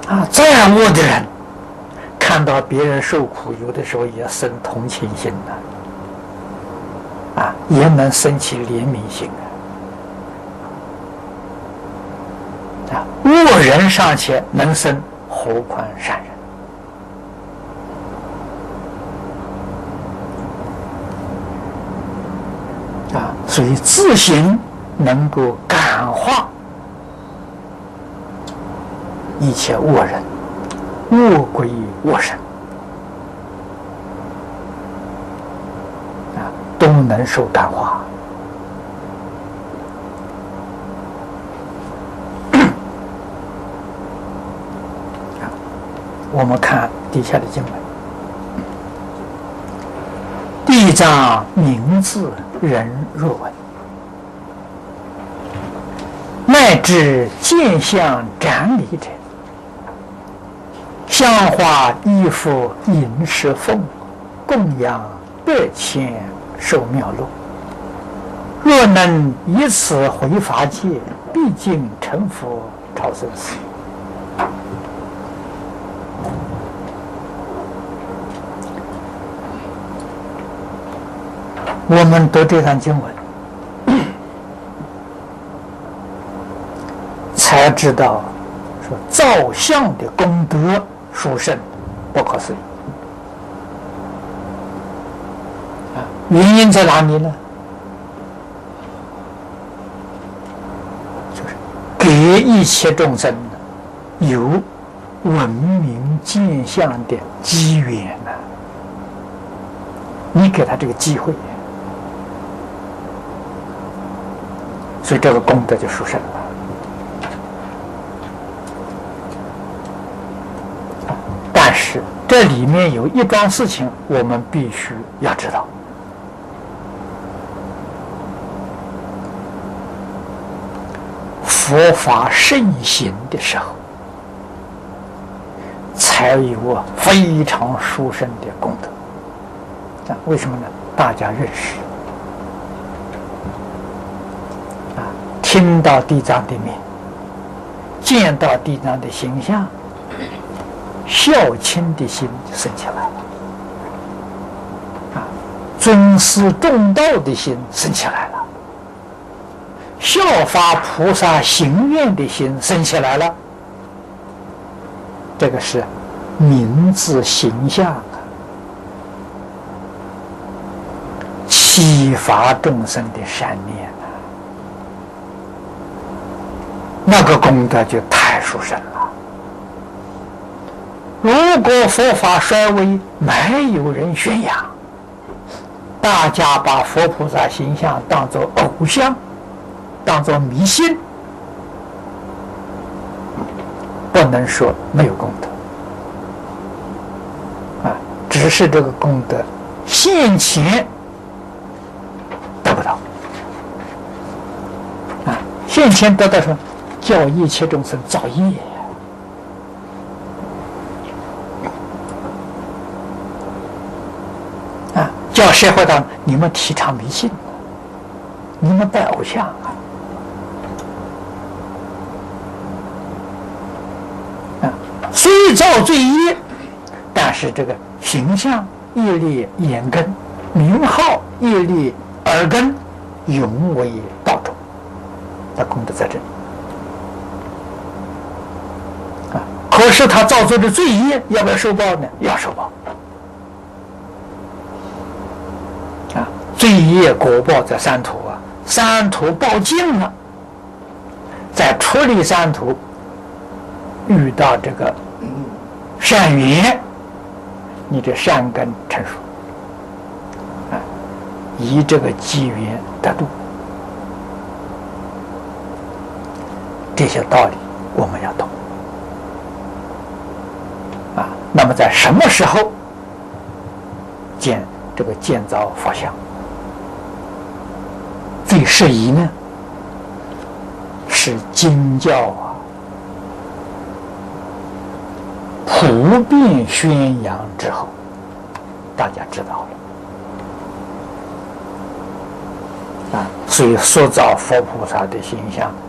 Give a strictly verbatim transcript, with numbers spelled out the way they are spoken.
啊，再恶的人，看到别人受苦，有的时候也生同情心的，啊，也能生起怜悯心啊。啊，恶人尚且能生，何况善人？啊，所以自行能够感化一切恶人，恶归恶神，啊，都能受感化。我们看底下的经文：地藏名字人若闻，乃至见相斩礼者，香花衣服饮食奉，供养百千受妙乐。若能以此回法界，毕竟成佛超生死。我们读这段经文，才知道说造像的功德殊胜，不可思议。啊，原因在哪里呢？就是给一切众生有闻名见相的机缘呢、啊。你给他这个机会。所以这个功德就殊胜了。但是这里面有一桩事情，我们必须要知道：佛法盛行的时候，才有非常殊胜的功德。啊，为什么呢？大家认识。听到地藏的名，见到地藏的形象，孝亲的心就生起来了，啊，尊师重道的心生起来了，效法菩萨行愿的心生起来了。这个是名字形象啊，启发众生的善念。那个功德就太殊胜了。如果佛法衰微，没有人宣扬，大家把佛菩萨形象当作偶像，当作迷信，不能说没有功德啊，只是这个功德现前得不到啊，现前得到什么？叫一切众生造业啊！叫社会上你们提倡迷信，你们拜偶像啊！啊，虽造罪业，但是这个形象业力眼根，名号业力耳根，永为道种，那功德在这里。可是他造作的罪业要不要受报呢？要受报啊！罪业果报在三途啊，三途报尽了，在出离三途遇到这个善缘，你的善根成熟啊，以这个机缘得度，这些道理我们要懂。啊，那么在什么时候建这个建造佛像最适宜呢？是经教啊普遍宣扬之后，大家知道了啊，所以塑造佛菩萨的形象